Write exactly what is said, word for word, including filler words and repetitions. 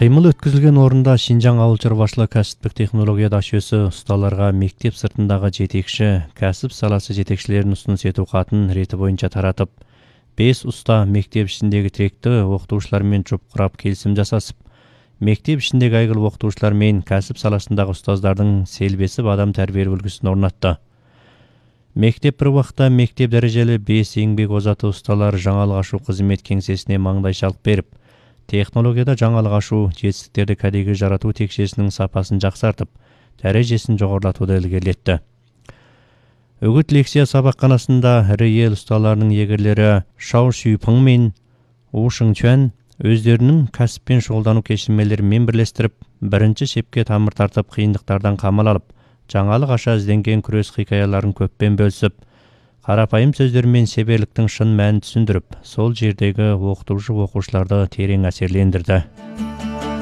Кыймыл өткізілген орында Шинжаң ауыл чарбашылык кәсіптік технология дашөсі ұсталарға мектеп сыртындағы жетекші, кәсіп саласы жетекшілерін ұсыныс ету қатын реті бойынша таратып, бес ұста мектеп ішіндегі тіректі оқытушылармен жұп құрап келісім жасасып, мектеп ішіндегі айгыл оқытушылармен кәсіп саласындағы ұстаздардың селбесіп адам тәрбие үлгісін орнатты. Мектеп бір уақытта мектеп дәрежелі бес еңбек озаты ұсталар жаңалық ашу қызмет кеңсесіне маңдайшалық беріп, технологияда жаңалық ашу жетістіктерді кәдеге жарату текшесінің сапасын жақсартып, дәрежесін жоғарылатуды ілгерілетті. Үгіт лекция сабақханасында ірі ел ұсталарының егерлері Шау Шүйпың мен У Шыңчуан өздерінің кәсіппен шұғылдану кешірмелерімен бірлестіріп, бірінші шепке тамыр тартып қиындықтардан қамал алып, жаңалық аша ізденген күрес хикаяларын көппен бөлісіп, қарапайым сөздермен шеберліктің шын мәнін түсіндіріп, сол жердегі оқытушы оқушыларды терең әсерлендірді.